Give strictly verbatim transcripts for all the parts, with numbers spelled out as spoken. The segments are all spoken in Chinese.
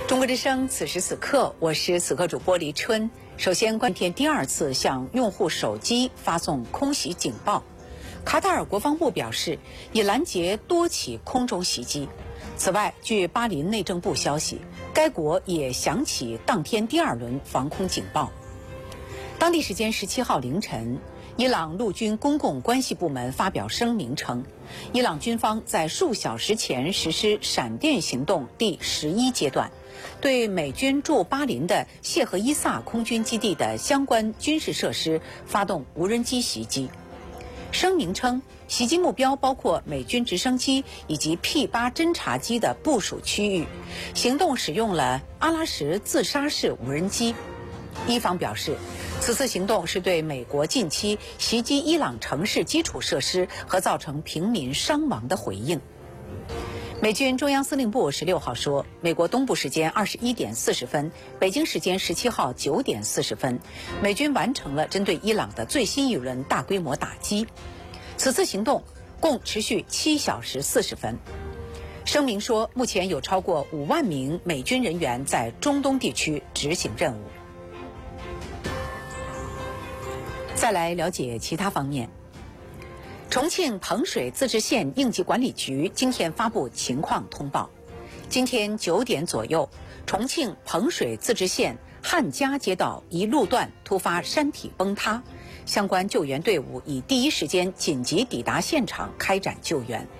中国之声，此时此刻，我是此刻主播黎春。首先，关天第二次向用户手机发送空袭警报。卡塔尔国防部表示，已拦截多起空中袭击。此外，据巴林内政部消息，该国也响起当天第二轮防空警报。当地时间十七号凌晨，伊朗陆军公共关系部门发表声明称，伊朗军方在数小时前实施闪电行动第十一阶段，对美军驻巴林的谢赫伊萨空军基地的相关军事设施发动无人机袭击。声明称，袭击目标包括美军直升机以及 P 八侦察机的部署区域，行动使用了阿拉什自杀式无人机。伊方表示，此次行动是对美国近期袭击伊朗城市基础设施和造成平民伤亡的回应。美军中央司令部十六号说，美国东部时间二十一点四十分，北京时间十七号九点四十分，美军完成了针对伊朗的最新一轮大规模打击。此次行动共持续七小时四十分。声明说，目前有超过五万名美军人员在中东地区执行任务。再来了解其他方面。重庆彭水自治县应急管理局今天发布情况通报，今天九点左右，重庆彭水自治县汉家街道一路段突发山体崩塌，相关救援队伍已第一时间紧急抵达现场开展救援。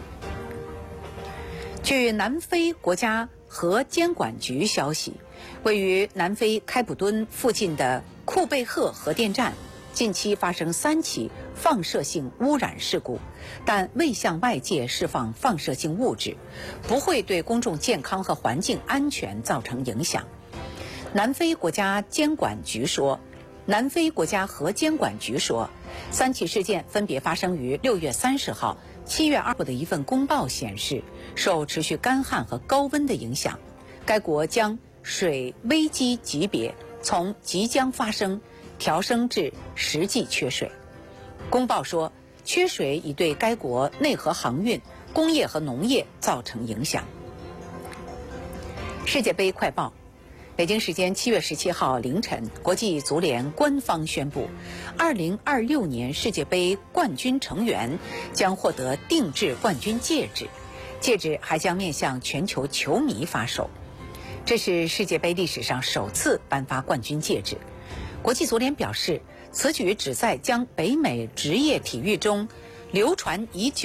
据南非国家核监管局消息，位于南非开普敦附近的库贝赫核电站近期发生三起放射性污染事故，但未向外界释放放射性物质，不会对公众健康和环境安全造成影响。南非国家监管局说，南非国家核监管局说，三起事件分别发生于六月三十号、七月二号的一份公报显示，受持续干旱和高温的影响，该国将水危机级别从即将发生调升至实际缺水。公报说，缺水已对该国内河航运、工业和农业造成影响。世界杯快报。北京时间七月十七号凌晨，国际足联官方宣布，二零二六年世界杯冠军成员将获得定制冠军戒指，戒指还将面向全球球迷发售。这是世界杯历史上首次颁发冠军戒指。国际足联表示，此举旨在将北美职业体育中流传已久